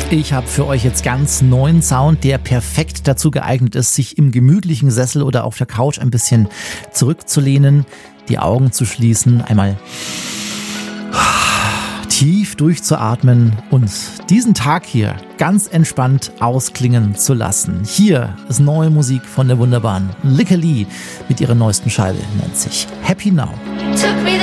Ich habe für euch jetzt ganz neuen Sound, der perfekt dazu geeignet ist, sich im gemütlichen Sessel oder auf der Couch ein bisschen zurückzulehnen, die Augen zu schließen, einmal tief durchzuatmen und diesen Tag hier ganz entspannt ausklingen zu lassen. Hier ist neue Musik von der wunderbaren Licka Lee mit ihrer neuesten Scheibe, nennt sich Happy Now.